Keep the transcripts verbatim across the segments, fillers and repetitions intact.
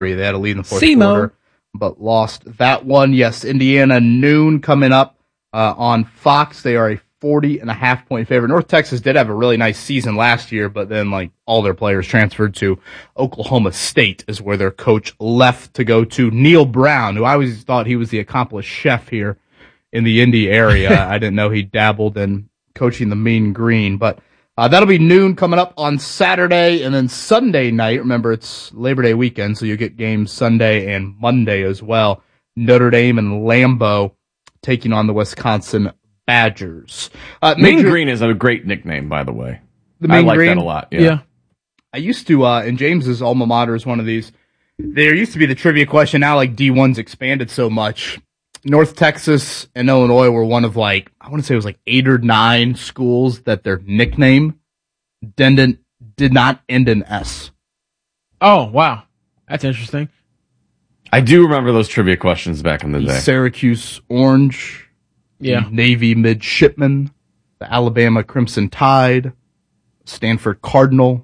They had a lead in the fourth C-Mo. quarter, but lost that one. Yes, Indiana noon coming up uh, on Fox. They are a forty and a half point favorite. North Texas did have a really nice season last year, but then like all their players transferred to Oklahoma State is where their coach left to go to. Neil Brown, who I always thought he was the accomplished chef here in the Indy area. I didn't know he dabbled in coaching the Mean Green, but uh, that'll be noon coming up on Saturday, and then Sunday night. Remember, it's Labor Day weekend, so you get games Sunday and Monday as well. Notre Dame and Lambeau taking on the Wisconsin Badgers. Uh, Mean Major, Green is a great nickname, by the way. the Mean I like Green? that a lot. Yeah. Yeah. I used to, uh, in James's alma mater is one of these. There used to be the trivia question. Now, like D one's expanded so much. North Texas and Illinois were one of like, I want to say it was like eight or nine schools that their nickname didn't, did not end in S. Oh, wow. That's interesting. I do remember those trivia questions back in the The day. Syracuse Orange, Yeah. the Navy Midshipman, the Alabama Crimson Tide, Stanford Cardinal.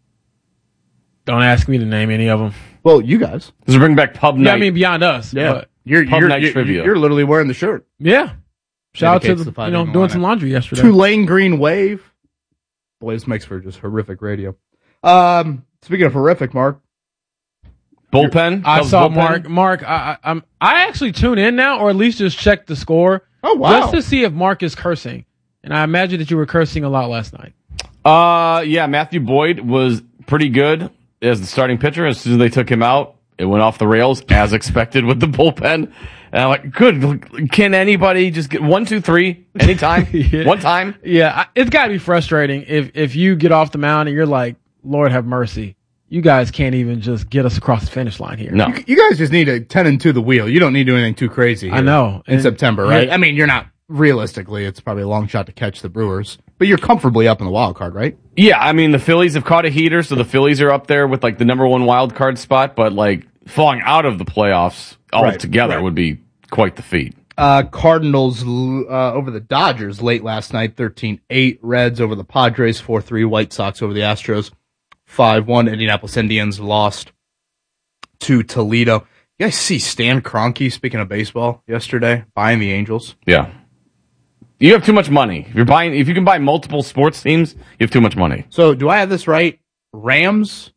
Don't ask me to name any of them. Well, you guys. Does it bring back pub night? Yeah, I mean, beyond us. But You're, Pub you're, night you're, trivia. you're literally wearing the shirt. yeah. Shout out to Indicates the, the fight you know, even doing on some it. laundry yesterday. Tulane Green Wave. Boy, this makes for just horrific radio. Um, speaking of horrific, Mark. Bullpen? I Cubs saw bullpen? Mark. Mark, I, I, I'm. I actually tune in now, or at least just check the score, Oh, wow. just to see if Mark is cursing. And I imagine that you were cursing a lot last night. Uh, yeah, Matthew Boyd was pretty good as the starting pitcher. As soon as they took him out, it went off the rails, as expected with the bullpen. And I'm like, good. Can anybody just get one, two, three, anytime? Yeah. One time? Yeah, I, it's got to be frustrating if if you get off the mound and you're like, Lord have mercy, you guys can't even just get us across the finish line here. No. You, you guys just need a ten and two the wheel. You don't need to do anything too crazy. I here know. In And- September, right? Yeah. I mean, you're not realistically. It's probably a long shot to catch the Brewers, but you're comfortably up in the wild card, right? Yeah, I mean, the Phillies have caught a heater, so the Phillies are up there with like the number one wild card spot, but like falling out of the playoffs altogether right. would be quite the feat. Uh, Cardinals uh, over the Dodgers late last night, thirteen eight. Reds over the Padres, four three. White Sox over the Astros, five one. Indianapolis Indians lost to Toledo. You guys see Stan Kroenke, speaking of baseball, yesterday, buying the Angels? Yeah. You have too much money. If you're buying, if you can buy multiple sports teams, you have too much money. So do I have this right? Rams,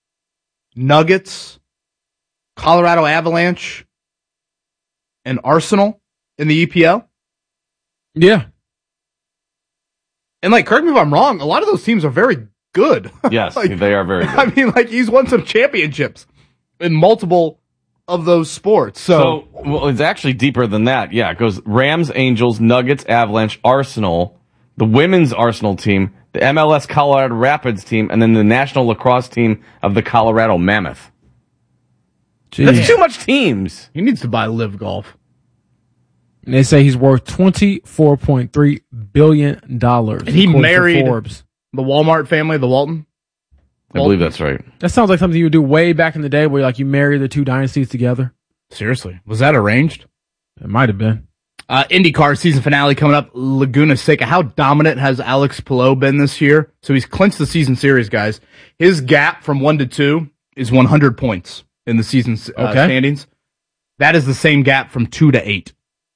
Nuggets, Colorado Avalanche, and Arsenal in the E P L? Yeah. And, like, correct me if I'm wrong, a lot of those teams are very good. Yes, Like, they are very good. I mean, like, he's won some championships in multiple of those sports. So, So, well, it's actually deeper than that. Yeah, it goes Rams, Angels, Nuggets, Avalanche, Arsenal, the women's Arsenal team, the M L S Colorado Rapids team, and then the national lacrosse team of the Colorado Mammoth. That's too much teams. he needs to buy Live Golf. And they say he's worth twenty-four point three billion dollars. And he according to married Forbes. the Walmart family, the Walton. I believe that's right. That sounds like something you would do way back in the day where like you marry the two dynasties together. Seriously, was that arranged? It might have been. Uh, IndyCar season finale coming up, Laguna Seca. How dominant has Alex Palou been this year? So he's clinched the season series, guys. His gap from one to two is one hundred points in the season uh, Okay. standings. That is the same gap from two to eight.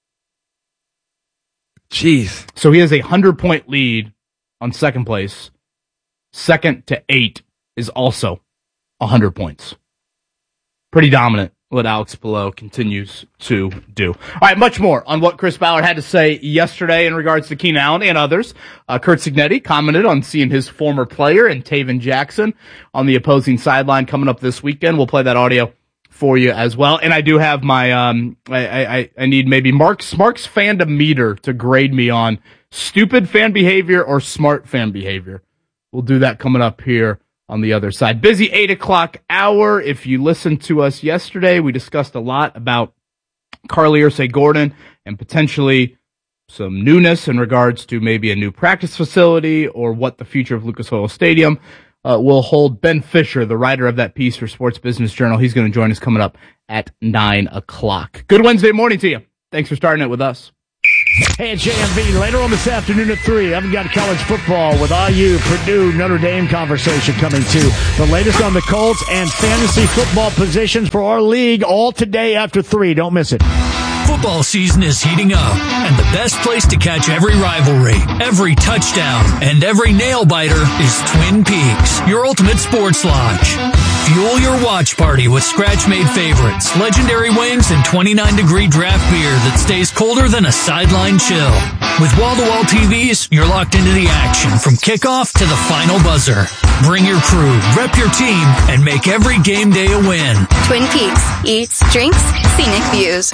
Jeez. So he has a hundred point lead on second place. Second to eight is also a hundred points. Pretty dominant what Alex Palou continues to do. All right, much more on what Chris Ballard had to say yesterday in regards to Keenan Allen and others. Uh, Kurt Signetti commented on seeing his former player and Taven Jackson on the opposing sideline coming up this weekend. We'll play that audio for you as well. And I do have my, um, I, I, I need maybe Mark's, Mark's fandom meter to grade me on stupid fan behavior or smart fan behavior. We'll do that coming up here on the other side. Busy eight o'clock hour. If you listened to us yesterday, we discussed a lot about Carly Ursay-Gordon and potentially some newness in regards to maybe a new practice facility or what the future of Lucas Oil Stadium uh, will hold. Ben Fisher, the writer of that piece for Sports Business Journal, he's going to join us coming up at nine o'clock. Good Wednesday morning to you. Thanks for starting it with us. Hey, it's J M V. Later on this afternoon at three, I've got college football with I U, Purdue, Notre Dame conversation coming too. The latest on the Colts and fantasy football positions for our league all today after three. Don't miss it. Football season is heating up, and the best place to catch every rivalry, every touchdown, and every nail-biter is Twin Peaks, your ultimate sports lodge. Fuel your watch party with scratch-made favorites, legendary wings, and twenty-nine degree draft beer that stays colder than a sideline chill. With wall-to-wall T Vs, you're locked into the action from kickoff to the final buzzer. Bring your crew, rep your team, and make every game day a win. Twin Peaks. Eats, drinks, scenic views.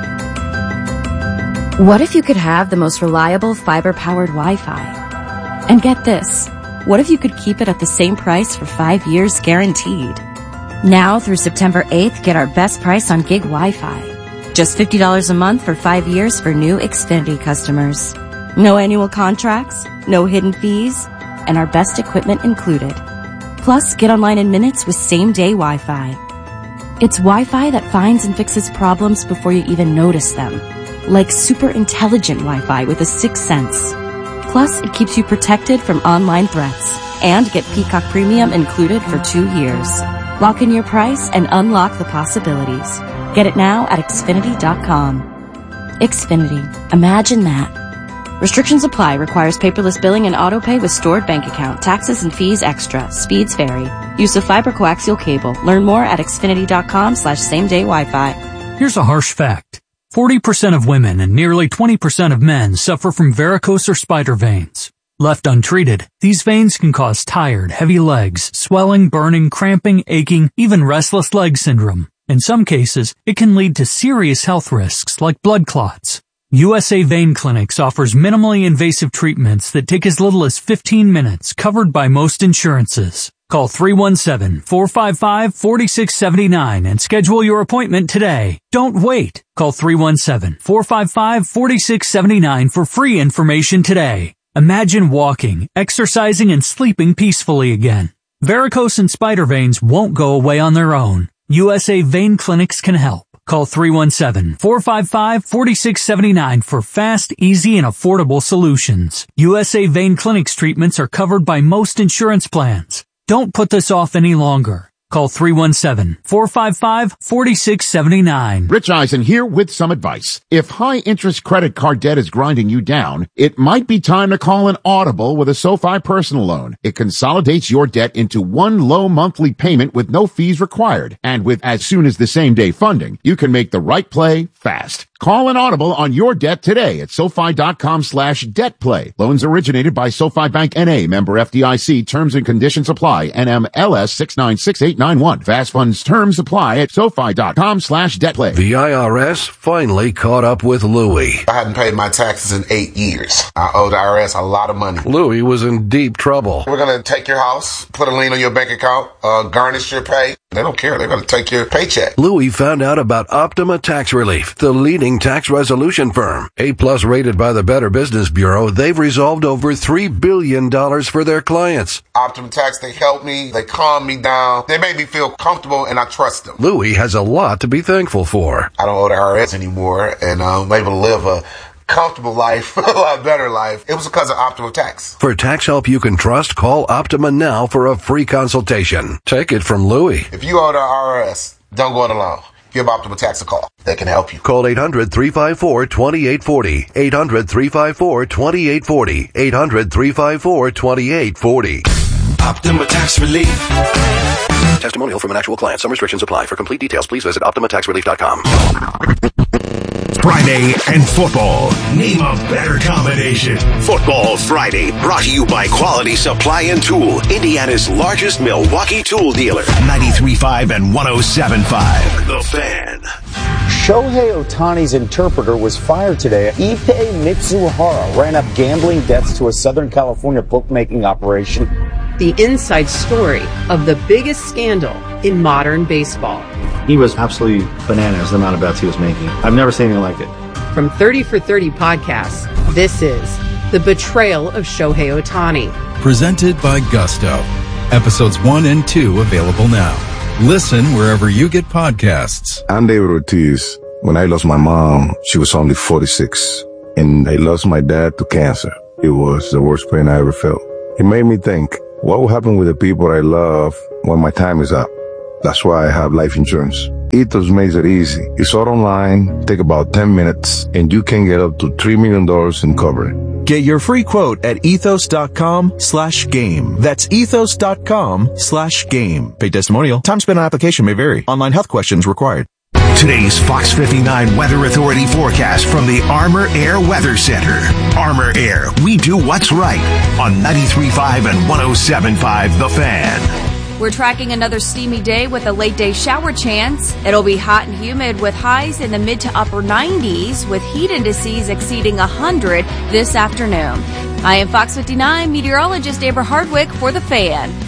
What if you could have the most reliable fiber-powered Wi-Fi? And get this, what if you could keep it at the same price for five years guaranteed? Now through September eighth, get our best price on gig Wi-Fi. Just fifty dollars a month for five years for new Xfinity customers. No annual contracts, no hidden fees, and our best equipment included. Plus, get online in minutes with same-day Wi-Fi. It's Wi-Fi that finds and fixes problems before you even notice them. Like super intelligent Wi-Fi with a sixth sense. Plus, it keeps you protected from online threats. And get Peacock Premium included for two years. Lock in your price and unlock the possibilities. Get it now at Xfinity dot com. Xfinity. Imagine that. Restrictions apply. Requires paperless billing and autopay with stored bank account. Taxes and fees extra. Speeds vary. Use of fiber coaxial cable. Learn more at Xfinity dot com slash same day Wi-Fi. Here's a harsh fact. forty percent of women and nearly twenty percent of men suffer from varicose or spider veins. Left untreated, these veins can cause tired, heavy legs, swelling, burning, cramping, aching, even restless leg syndrome. In some cases, it can lead to serious health risks like blood clots. U S A Vein Clinics offers minimally invasive treatments that take as little as fifteen minutes, covered by most insurances. Call three one seven, four five five, four six seven nine and schedule your appointment today. Don't wait. Call three one seven, four five five, four six seven nine for free information today. Imagine walking, exercising, and sleeping peacefully again. Varicose and spider veins won't go away on their own. U S A Vein Clinics can help. Call three one seven, four five five, four six seven nine for fast, easy, and affordable solutions. U S A Vein Clinics treatments are covered by most insurance plans. Don't put this off any longer. Call three one seven, four five five, four six seven nine. Rich Eisen here with some advice. If high-interest credit card debt is grinding you down, it might be time to call an Audible with a SoFi personal loan. It consolidates your debt into one low monthly payment with no fees required. And with as soon as the same-day funding, you can make the right play fast. Call an Audible on your debt today at SoFi.com slash debt play. Loans originated by SoFi Bank N A, member F D I C. Terms and conditions apply. N M L S six nine six eight nine one. Fast funds terms apply at SoFi.com slash debt play. The I R S finally caught up with Louie. I hadn't paid my taxes in eight years. I owed the I R S a lot of money. Louie was in deep trouble. We're going to take your house, put a lien on your bank account, uh, garnish your pay. They don't care. They're going to take your paycheck. Louie found out about Optima Tax Relief, the leading tax resolution firm. A-plus rated by the Better Business Bureau, they've resolved over three billion dollars for their clients. Optima Tax, they help me. They calm me down. They make me feel comfortable, and I trust them. Louie has a lot to be thankful for. I don't owe the I R S anymore, and I'm able to live a comfortable life, a lot better life. It was because of Optima Tax. For tax help you can trust, call Optima now for a free consultation. Take it from Louie. If you owe the I R S, don't go it alone. Give Optima Tax a call. They can help you. Call eight hundred, three five four, two eight four zero. eight hundred, three five four, two eight four zero. eight hundred, three five four, two eight four zero. Optima Tax Relief. Testimonial from an actual client. Some restrictions apply. For complete details, please visit Optima Tax Relief dot com. Friday and football. Name a better combination. Football Friday, brought to you by Quality Supply and Tool, Indiana's largest Milwaukee tool dealer. ninety-three point five and one oh seven point five. The Fan. Shohei Ohtani's interpreter was fired today. Ippei Mitsuhara ran up gambling debts to a Southern California bookmaking operation. The inside story of the biggest scandal in modern baseball. He was absolutely bananas, the amount of bets he was making. I've never seen anything like it. From thirty for thirty podcasts, this is The Betrayal of Shohei Ohtani. Presented by Gusto. Episodes one and two available now. Listen wherever you get podcasts. I'm David Ortiz. When I lost my mom, she was only forty-six. and I lost my dad to cancer. It was the worst pain I ever felt. It made me think, what will happen with the people I love when my time is up? That's why I have life insurance. Ethos makes it easy. It's all online, take about ten minutes, and you can get up to three million dollars in coverage. Get your free quote at ethos.com slash game. That's ethos.com slash game. Paid testimonial. Time spent on application may vary. Online health questions required. Today's Fox fifty-nine Weather Authority forecast from the Armor Air Weather Center. Armor Air, we do what's right on ninety-three point five and one oh seven point five The Fan. We're tracking another steamy day with a late day shower chance. It'll be hot and humid with highs in the mid to upper nineties with heat indices exceeding one hundred this afternoon. I am Fox fifty-nine meteorologist Amber Hardwick for The Fan.